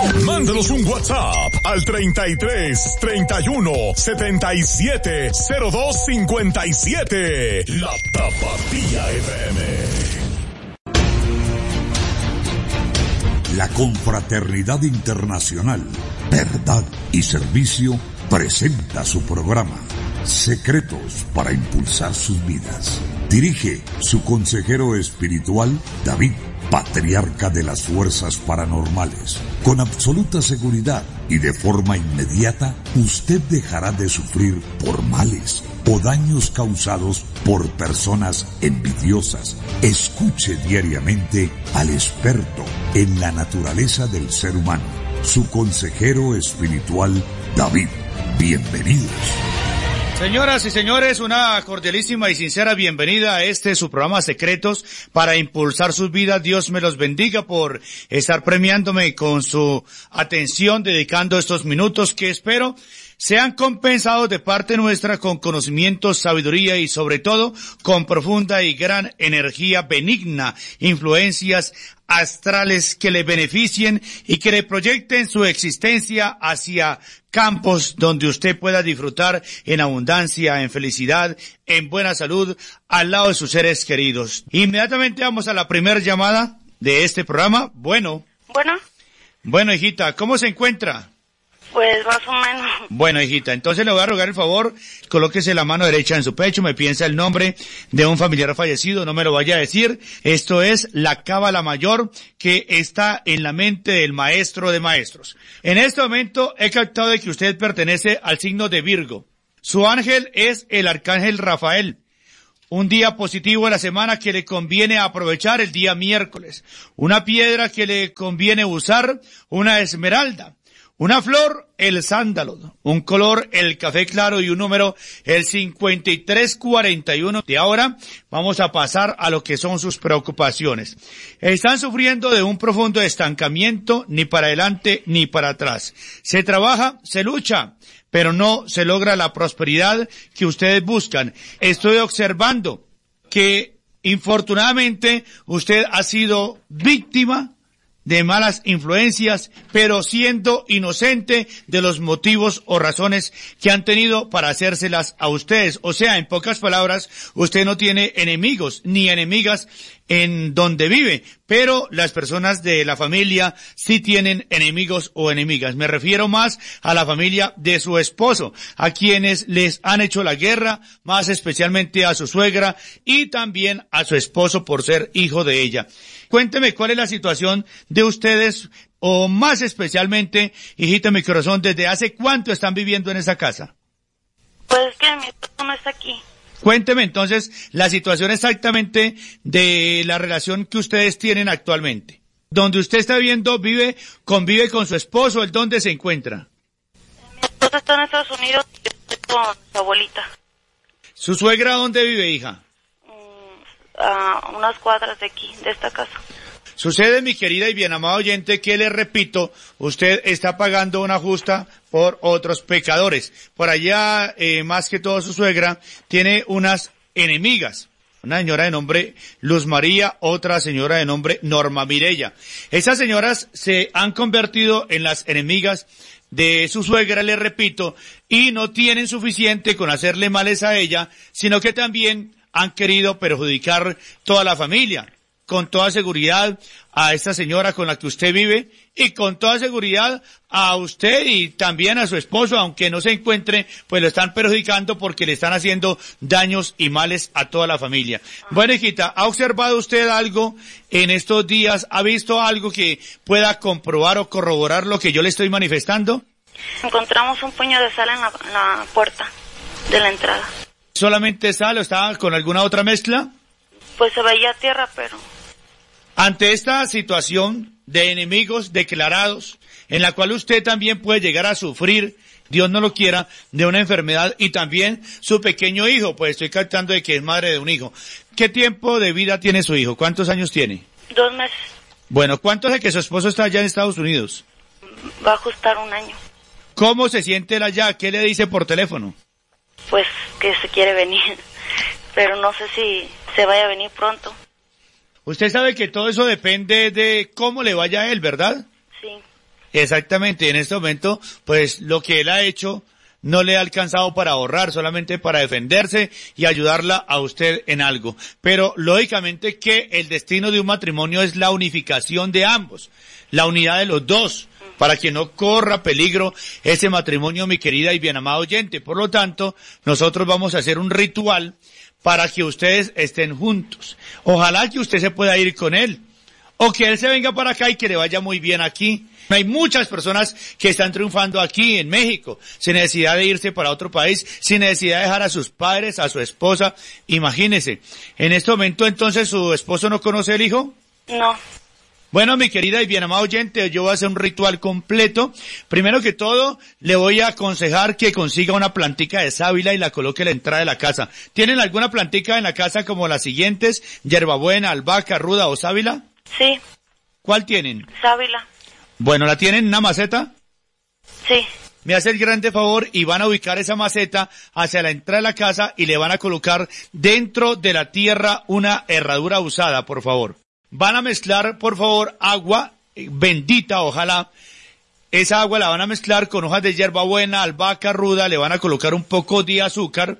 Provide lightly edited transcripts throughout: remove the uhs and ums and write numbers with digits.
Mándanos un WhatsApp al 33 31 77 02 57. La Tapatía FM. La Confraternidad Internacional, Verdad y Servicio presenta su programa Secretos para Impulsar Sus Vidas. Dirige su consejero espiritual David, patriarca de las fuerzas paranormales. Con absoluta seguridad y de forma inmediata, usted dejará de sufrir por males o daños causados por personas envidiosas. Escuche diariamente al experto en la naturaleza del ser humano, su consejero espiritual David. Bienvenidos. Señoras y señores, una cordialísima y sincera bienvenida a su programa Secretos para Impulsar Sus Vidas. Dios me los bendiga por estar premiándome con su atención, dedicando estos minutos que espero sean compensados de parte nuestra con conocimiento, sabiduría y sobre todo con profunda y gran energía benigna, influencias astrales que le beneficien y que le proyecten su existencia hacia campos donde usted pueda disfrutar en abundancia, en felicidad, en buena salud, al lado de sus seres queridos. Inmediatamente vamos a la primera llamada de este programa. Bueno, hijita, ¿cómo se encuentra? Pues más o menos. Bueno, hijita, entonces le voy a rogar el favor, colóquese la mano derecha en su pecho, me piensa el nombre de un familiar fallecido, no me lo vaya a decir. Esto es la cábala mayor que está en la mente del maestro de maestros. En este momento he captado de que usted pertenece al signo de Virgo. Su ángel es el arcángel Rafael. Un día positivo de la semana que le conviene aprovechar el día miércoles. Una piedra que le conviene usar, una esmeralda. Una flor, el sándalo, un color, el café claro y un número, el 5341. De ahora vamos a pasar a lo que son sus preocupaciones. Están sufriendo de un profundo estancamiento, ni para adelante ni para atrás. Se trabaja, se lucha, pero no se logra la prosperidad que ustedes buscan. Estoy observando que, infortunadamente, usted ha sido víctima de malas influencias, pero siendo inocente de los motivos o razones que han tenido para hacérselas a ustedes. O sea, en pocas palabras, usted no tiene enemigos ni enemigas en donde vive, pero las personas de la familia sí tienen enemigos o enemigas. Me refiero más a la familia de su esposo, a quienes les han hecho la guerra, más especialmente a su suegra y también a su esposo por ser hijo de ella. Cuénteme cuál es la situación de ustedes, o más especialmente, hijita mi corazón, ¿desde hace cuánto están viviendo en esa casa? Pues que mi esposo no está aquí. Cuénteme entonces la situación exactamente de la relación que ustedes tienen actualmente. Donde usted está viviendo, convive con su esposo, ¿el dónde se encuentra? Mi esposo está en Estados Unidos y yo estoy con su abuelita. ¿Su suegra dónde vive, hija? A unas cuadras de aquí, de esta casa. Sucede, mi querida y bien amada oyente, que le repito, usted está pagando una justa por otros pecadores. Por allá, más que todo su suegra, tiene unas enemigas. Una señora de nombre Luz María, otra señora de nombre Norma Mireya. Esas señoras se han convertido en las enemigas de su suegra, le repito, y no tienen suficiente con hacerle males a ella, sino que también han querido perjudicar toda la familia. Con toda seguridad a esta señora con la que usted vive y con toda seguridad a usted y también a su esposo, aunque no se encuentre, pues lo están perjudicando porque le están haciendo daños y males a toda la familia. Bueno, hijita, ¿ha observado usted algo en estos días? ¿Ha visto algo que pueda comprobar o corroborar lo que yo le estoy manifestando? Encontramos un puño de sal en la puerta de la entrada. ¿Solamente sal o estaba con alguna otra mezcla? Pues se veía tierra, pero... Ante esta situación de enemigos declarados, en la cual usted también puede llegar a sufrir, Dios no lo quiera, de una enfermedad y también su pequeño hijo, pues estoy captando de que es madre de un hijo. ¿Qué tiempo de vida tiene su hijo? ¿Cuántos años tiene? 2 meses. Bueno, ¿cuánto hace que su esposo está allá en Estados Unidos? Va a ajustar 1 año. ¿Cómo se siente él allá? ¿Qué le dice por teléfono? Pues que se quiere venir, pero no sé si se vaya a venir pronto. Usted sabe que todo eso depende de cómo le vaya a él, ¿verdad? Sí. Exactamente, en este momento, pues lo que él ha hecho no le ha alcanzado para ahorrar, solamente para defenderse y ayudarla a usted en algo. Pero lógicamente que el destino de un matrimonio es la unificación de ambos, la unidad de los dos, para que no corra peligro ese matrimonio, mi querida y bien amada oyente. Por lo tanto, nosotros vamos a hacer un ritual para que ustedes estén juntos. Ojalá que usted se pueda ir con él, o que él se venga para acá y que le vaya muy bien aquí. Hay muchas personas que están triunfando aquí en México, sin necesidad de irse para otro país, sin necesidad de dejar a sus padres, a su esposa. Imagínese, en este momento entonces su esposo no conoce el hijo. No. Bueno, mi querida y bien amada oyente, yo voy a hacer un ritual completo. Primero que todo, le voy a aconsejar que consiga una plantica de sábila y la coloque en la entrada de la casa. ¿Tienen alguna plantica en la casa como las siguientes? Hierbabuena, albahaca, ruda o sábila. Sí. ¿Cuál tienen? Sábila. Bueno, ¿la tienen en una maceta? Sí. Me hace el grande favor y van a ubicar esa maceta hacia la entrada de la casa y le van a colocar dentro de la tierra una herradura usada, por favor. Van a mezclar, por favor, agua bendita, ojalá. Esa agua la van a mezclar con hojas de hierbabuena, albahaca ruda, le van a colocar un poco de azúcar.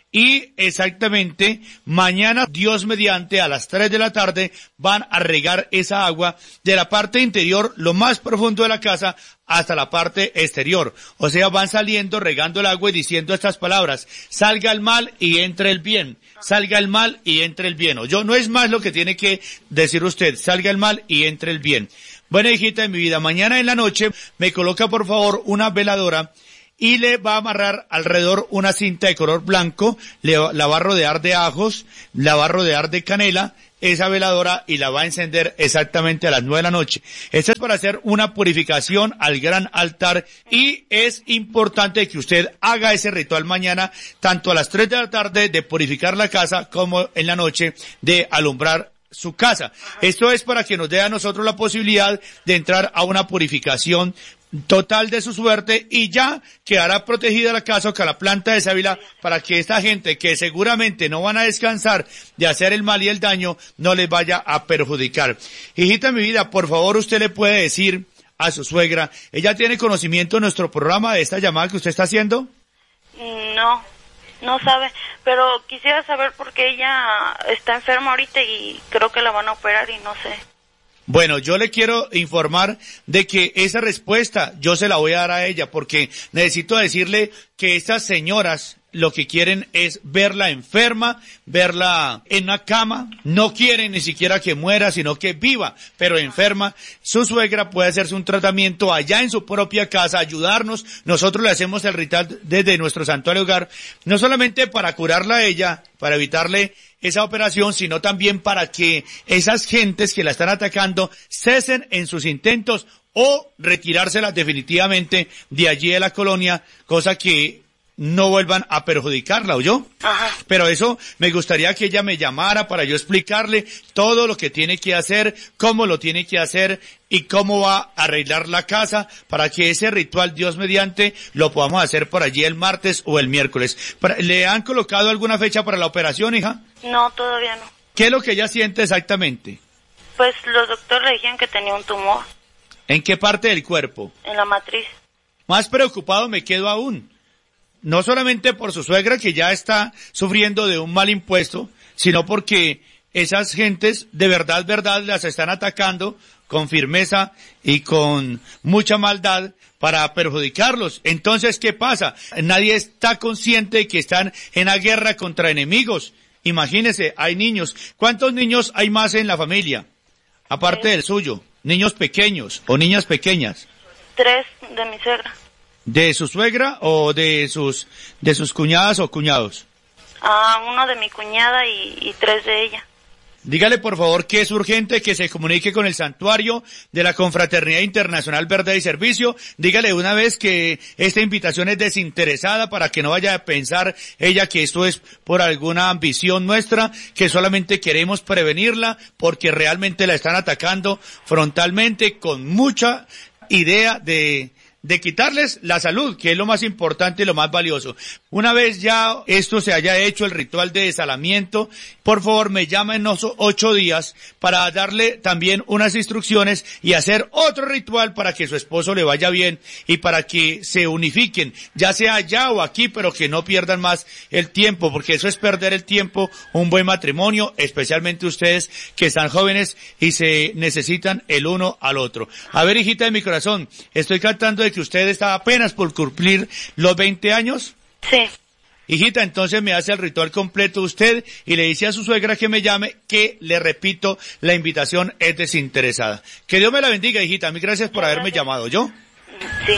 Y exactamente, mañana, Dios mediante, a las 3 de la tarde, van a regar esa agua de la parte interior, lo más profundo de la casa, hasta la parte exterior. O sea, van saliendo, regando el agua y diciendo estas palabras: salga el mal y entre el bien. Salga el mal y entre el bien. O yo, no es más lo que tiene que decir usted: salga el mal y entre el bien. Bueno, hijita de mi vida, mañana en la noche me coloca por favor una veladora y le va a amarrar alrededor una cinta de color blanco, la va a rodear de ajos, la va a rodear de canela, esa veladora, y la va a encender exactamente a las 9 de la noche. Esto es para hacer una purificación al gran altar, y es importante que usted haga ese ritual mañana, tanto a las 3 de la tarde de purificar la casa, como en la noche de alumbrar su casa. Esto es para que nos dé a nosotros la posibilidad de entrar a una purificación total de su suerte, y ya quedará protegida la casa con la planta de sábila, para que esta gente que seguramente no van a descansar de hacer el mal y el daño no les vaya a perjudicar. Hijita mi vida, por favor, usted le puede decir a su suegra, ¿ella tiene conocimiento de nuestro programa, de esta llamada que usted está haciendo? No sabe, pero quisiera saber por qué ella está enferma ahorita y creo que la van a operar y no sé. Bueno, yo le quiero informar de que esa respuesta yo se la voy a dar a ella, porque necesito decirle que estas señoras lo que quieren es verla enferma, verla en una cama, no quieren ni siquiera que muera, sino que viva, pero enferma. Su suegra puede hacerse un tratamiento allá en su propia casa, ayudarnos, nosotros le hacemos el ritual desde nuestro santuario hogar, no solamente para curarla a ella, para evitarle esa operación, sino también para que esas gentes que la están atacando cesen en sus intentos o retirárselas definitivamente de allí de la colonia, cosa que no vuelvan a perjudicarla, ¿oyó? Ajá. Pero eso me gustaría que ella me llamara para yo explicarle todo lo que tiene que hacer, cómo lo tiene que hacer y cómo va a arreglar la casa, para que ese ritual, Dios mediante, lo podamos hacer por allí el martes o el miércoles. ¿Le han colocado alguna fecha para la operación, hija? No, todavía no. ¿Qué es lo que ella siente exactamente? Pues los doctores le dijeron que tenía un tumor. ¿En qué parte del cuerpo? En la matriz. Más preocupado me quedo aún. No solamente por su suegra, que ya está sufriendo de un mal impuesto, sino porque esas gentes de verdad, las están atacando con firmeza y con mucha maldad para perjudicarlos. Entonces, ¿qué pasa? Nadie está consciente de que están en una guerra contra enemigos. Imagínese, hay niños. ¿Cuántos niños hay más en la familia? Aparte del suyo. Niños pequeños o niñas pequeñas. 3 de mi suegra. ¿De su suegra o de sus cuñadas o cuñados? Uno de mi cuñada y 3 de ella. Dígale por favor que es urgente que se comunique con el santuario de la Confraternidad Internacional Verdad y Servicio. Dígale una vez que esta invitación es desinteresada, para que no vaya a pensar ella que esto es por alguna ambición nuestra, que solamente queremos prevenirla, porque realmente la están atacando frontalmente con mucha idea de de quitarles la salud, que es lo más importante y lo más valioso. Una vez ya esto se haya hecho, el ritual de desalamiento, por favor me llamen en 8 días para darle también unas instrucciones y hacer otro ritual para que su esposo le vaya bien y para que se unifiquen, ya sea allá o aquí, pero que no pierdan más el tiempo, porque eso es perder el tiempo, un buen matrimonio, especialmente ustedes que están jóvenes y se necesitan el uno al otro. A ver, hijita de mi corazón, estoy cantando de que usted está apenas por cumplir los 20 años. Sí. Hijita, entonces me hace el ritual completo usted y le dice a su suegra que me llame, que le repito, la invitación es desinteresada. Que Dios me la bendiga, hijita. Mil gracias por haberme llamado. ¿Yo? Sí.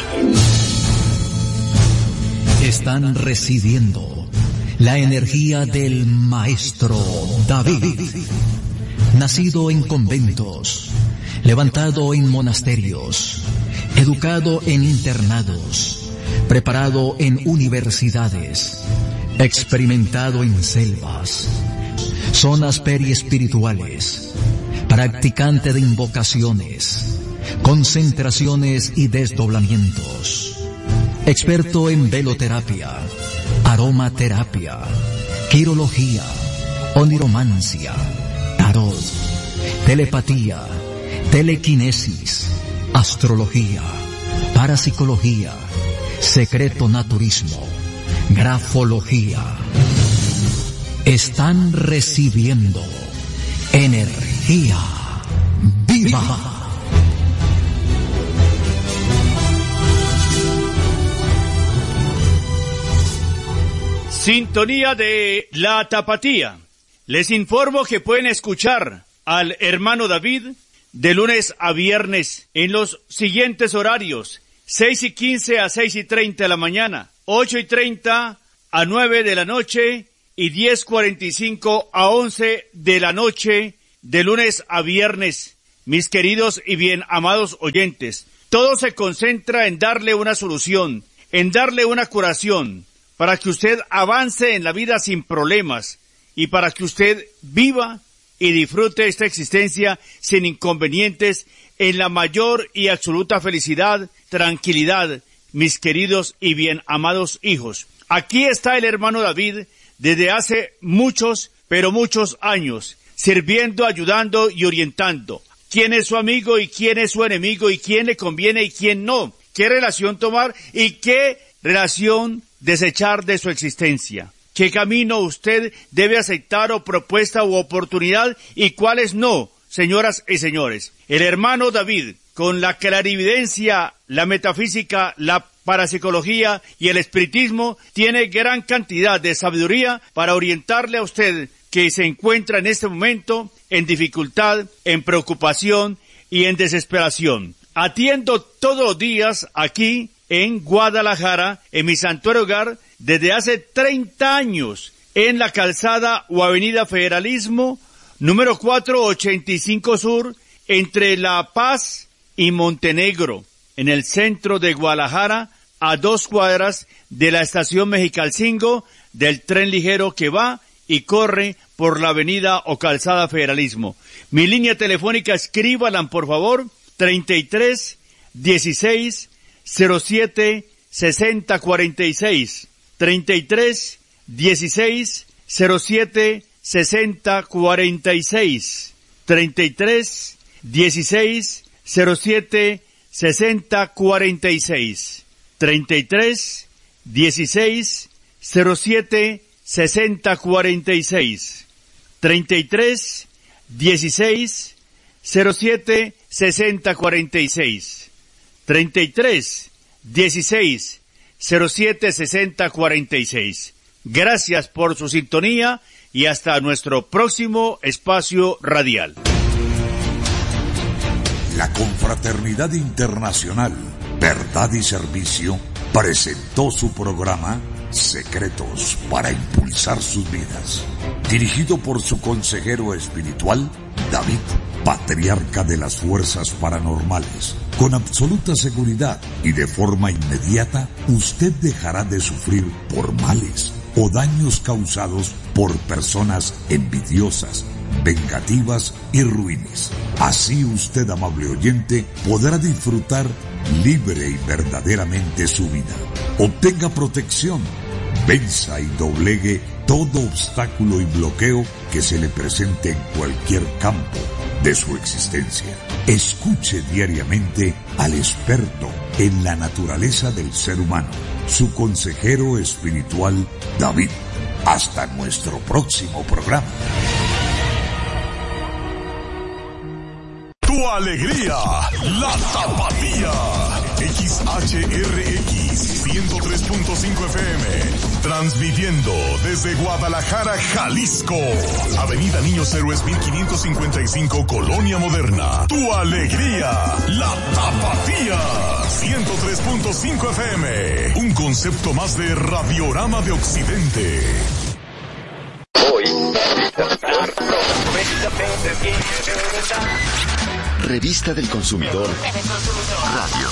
Están recibiendo la energía del maestro David. Nacido en conventos, levantado en monasterios, educado en internados, preparado en universidades, experimentado en selvas, zonas periespirituales, practicante de invocaciones, concentraciones y desdoblamientos, experto en veloterapia, aromaterapia, quirología, oniromancia, tarot, telepatía, telequinesis, astrología, parapsicología, secreto naturismo, grafología. Están recibiendo energía viva. Sintonía de La Tapatía. Les informo que pueden escuchar al hermano David de lunes a viernes en los siguientes horarios: 6:15 a 6:30 de la mañana, 8:30 a 9 de la noche y 10:45 a 11 de la noche de lunes a viernes. Mis queridos y bien amados oyentes, todo se concentra en darle una solución, en darle una curación, para que usted avance en la vida sin problemas y para que usted viva y disfrute esta existencia sin inconvenientes, en la mayor y absoluta felicidad, tranquilidad, mis queridos y bien amados hijos. Aquí está el hermano David desde hace muchos, pero muchos años, sirviendo, ayudando y orientando. ¿Quién es su amigo y quién es su enemigo y quién le conviene y quién no? ¿Qué relación tomar y qué relación desechar de su existencia? ¿Qué camino usted debe aceptar o propuesta u oportunidad y cuáles no, señoras y señores? El hermano David, con la clarividencia, la metafísica, la parapsicología y el espiritismo, tiene gran cantidad de sabiduría para orientarle a usted que se encuentra en este momento en dificultad, en preocupación y en desesperación. Atiendo todos los días aquí en Guadalajara, en mi santuario hogar, desde hace 30 años, en la calzada o avenida Federalismo, número 485 Sur, entre La Paz y Montenegro, en el centro de Guadalajara, a 2 cuadras de la estación Mexicalcingo, del tren ligero que va y corre por la avenida o calzada Federalismo. Mi línea telefónica, escríbanla por favor, 33 16 07 60 46, 33 16 07 60 46, 33 16 07 60 46, 33 16 07 60 46, 33 16 07 60 46, 33 16 07 60 46. Gracias por su sintonía y hasta nuestro próximo espacio radial. La Confraternidad Internacional Verdad y Servicio presentó su programa Secretos para Impulsar Sus Vidas, dirigido por su consejero espiritual, David, patriarca de las fuerzas paranormales. Con absoluta seguridad y de forma inmediata, usted dejará de sufrir por males o daños causados por personas envidiosas, vengativas y ruines. Así usted, amable oyente, podrá disfrutar libre y verdaderamente su vida. Obtenga protección, venza y doblegue todo obstáculo y bloqueo que se le presente en cualquier campo de su existencia. Escuche diariamente al experto en la naturaleza del ser humano, su consejero espiritual David. Hasta nuestro próximo programa. Tu alegría, la Tapatía. XHRX 103.5 FM. Transmitiendo desde Guadalajara, Jalisco. Avenida Niños Héroes 1555, Colonia Moderna. Tu alegría, la Tapatía. 103.5 FM. Un concepto más de Radiorama de Occidente. Revista del Consumidor Radio.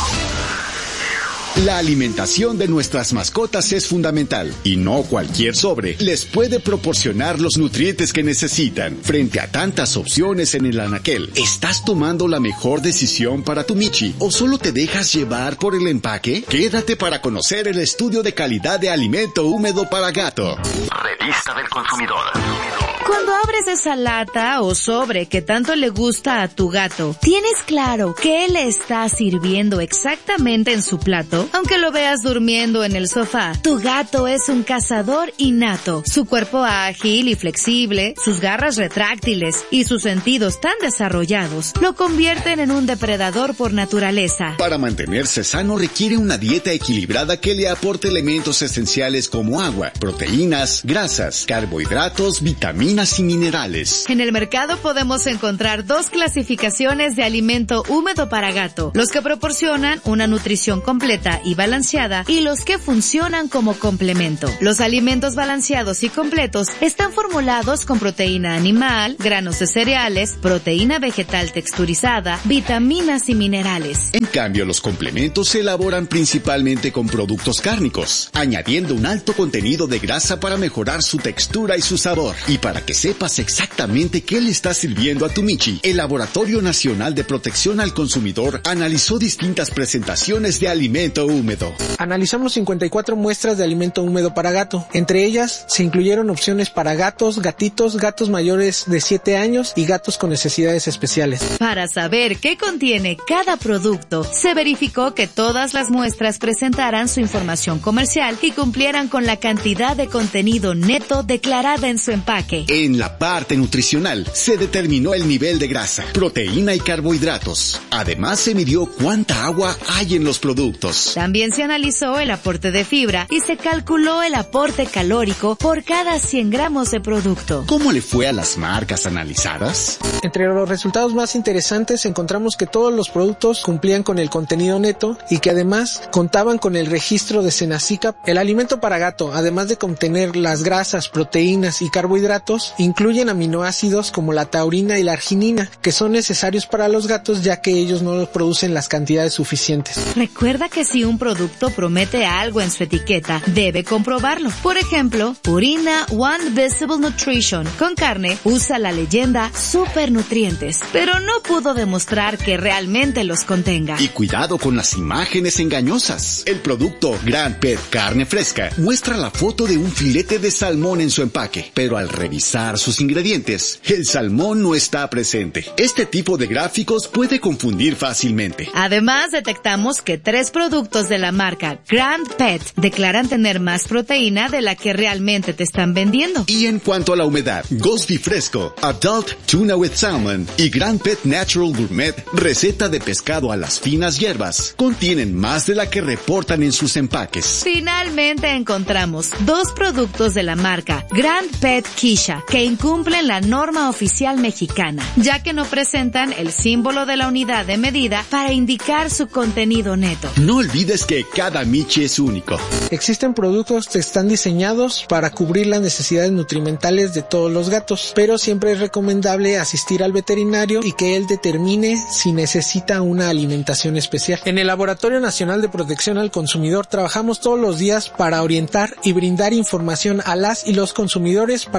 La alimentación de nuestras mascotas es fundamental y no cualquier sobre les puede proporcionar los nutrientes que necesitan. Frente a tantas opciones en el anaquel, ¿estás tomando la mejor decisión para tu Michi o solo te dejas llevar por el empaque? Quédate para conocer el estudio de calidad de alimento húmedo para gato. Revista del Consumidor. Cuando abres esa lata o sobre que tanto le gusta a tu gato, ¿tienes claro qué le está sirviendo exactamente en su plato? Aunque lo veas durmiendo en el sofá, tu gato es un cazador innato. Su cuerpo ágil y flexible, sus garras retráctiles y sus sentidos tan desarrollados lo convierten en un depredador por naturaleza. Para mantenerse sano requiere una dieta equilibrada que le aporte elementos esenciales como agua, proteínas, grasas, carbohidratos, vitaminas y minerales. En el mercado podemos encontrar dos clasificaciones de alimento húmedo para gato: los que proporcionan una nutrición completa y balanceada y los que funcionan como complemento. Los alimentos balanceados y completos están formulados con proteína animal, granos de cereales, proteína vegetal texturizada, vitaminas y minerales. En cambio, los complementos se elaboran principalmente con productos cárnicos, añadiendo un alto contenido de grasa para mejorar su textura y su sabor. Y para que sepas exactamente qué le está sirviendo a tu Michi, el Laboratorio Nacional de Protección al Consumidor analizó distintas presentaciones de alimento húmedo. Analizamos 54 muestras de alimento húmedo para gato. Entre ellas se incluyeron opciones para gatos, gatitos, gatos mayores de 7 años y gatos con necesidades especiales. Para saber qué contiene cada producto, se verificó que todas las muestras presentaran su información comercial y cumplieran con la cantidad de contenido neto declarada en su empaque. En la parte nutricional se determinó el nivel de grasa, proteína y carbohidratos. Además se midió cuánta agua hay en los productos. También se analizó el aporte de fibra y se calculó el aporte calórico por cada 100 gramos de producto. ¿Cómo le fue a las marcas analizadas? Entre los resultados más interesantes encontramos que todos los productos cumplían con el contenido neto y que además contaban con el registro de Senasica. El alimento para gato, además de contener las grasas, proteínas y carbohidratos, incluyen aminoácidos como la taurina y la arginina, que son necesarios para los gatos ya que ellos no los producen las cantidades suficientes. Recuerda que si un producto promete algo en su etiqueta, debe comprobarlo. Por ejemplo, Purina One Visible Nutrition con carne usa la leyenda super nutrientes, pero no pudo demostrar que realmente los contenga. Y cuidado con las imágenes engañosas. El producto Grand Pet Carne Fresca muestra la foto de un filete de salmón en su empaque, pero al revisar sus ingredientes, el salmón no está presente. Este tipo de gráficos puede confundir fácilmente. Además, detectamos que 3 productos de la marca Grand Pet declaran tener más proteína de la que realmente te están vendiendo. Y en cuanto a la humedad, Ghosty Fresco, Adult Tuna with Salmon y Grand Pet Natural Gourmet, receta de pescado a las finas hierbas, contienen más de la que reportan en sus empaques. Finalmente encontramos 2 productos de la marca Grand Pet Kisha que incumplen la norma oficial mexicana, ya que no presentan el símbolo de la unidad de medida para indicar su contenido neto. No olvides que cada Michi es único. Existen productos que están diseñados para cubrir las necesidades nutrimentales de todos los gatos, pero siempre es recomendable asistir al veterinario y que él determine si necesita una alimentación especial. En el Laboratorio Nacional de Protección al Consumidor trabajamos todos los días para orientar y brindar información a las y los consumidores para que tomen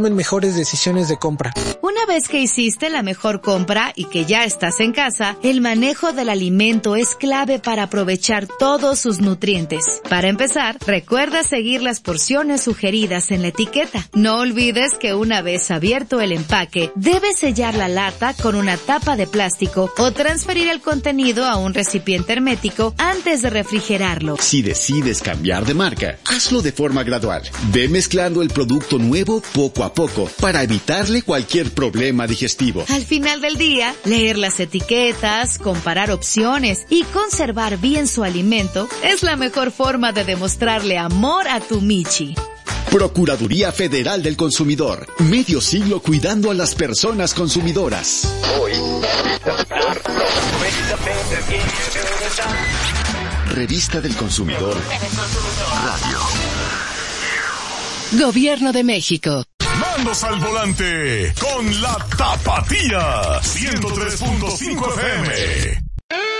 tomen mejores decisiones de compra. Una vez que hiciste la mejor compra y que ya estás en casa, el manejo del alimento es clave para aprovechar todos sus nutrientes. Para empezar, recuerda seguir las porciones sugeridas en la etiqueta. No olvides que una vez abierto el empaque, debes sellar la lata con una tapa de plástico o transferir el contenido a un recipiente hermético antes de refrigerarlo. Si decides cambiar de marca, hazlo de forma gradual. Ve mezclando el producto nuevo poco a poco para evitarle cualquier problema digestivo. Al final del día, leer las etiquetas, comparar opciones y conservar bien su alimento es la mejor forma de demostrarle amor a tu Michi. Procuraduría Federal del Consumidor. Medio siglo cuidando a las personas consumidoras. Revista del Consumidor. Radio. Gobierno de México. Manos al volante con la Tapatía 103.5 FM.